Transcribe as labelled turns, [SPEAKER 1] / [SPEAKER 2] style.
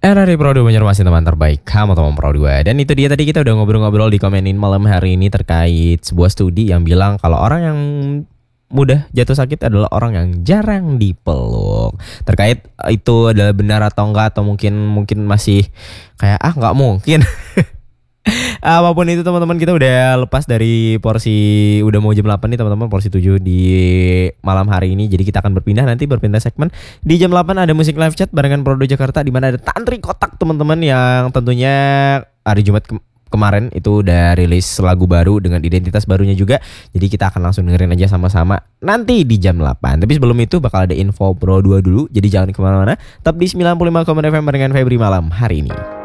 [SPEAKER 1] RRI Pro 2 masih teman terbaik kamu teman Pro 2. Dan itu dia, tadi kita udah ngobrol-ngobrol di komenin malam hari ini terkait sebuah studi yang bilang kalau orang yang mudah jatuh sakit adalah orang yang jarang dipeluk. Terkait itu adalah benar atau enggak, atau mungkin masih kayak nggak mungkin. Apapun itu teman-teman, kita udah lepas dari porsi, udah mau jam 8 nih teman-teman, porsi 7 di malam hari ini. Jadi kita akan berpindah segmen. Di jam 8 ada musik live chat barengan Pro 2 Jakarta, di mana ada Tantri Kotak teman-teman, yang tentunya hari Jumat kemarin itu udah rilis lagu baru dengan identitas barunya juga. Jadi kita akan langsung dengerin aja sama-sama nanti di jam 8. Tapi sebelum itu bakal ada info Pro 2 dulu. Jadi jangan kemana-mana, tetap di 95,FM barengan Febri malam hari ini.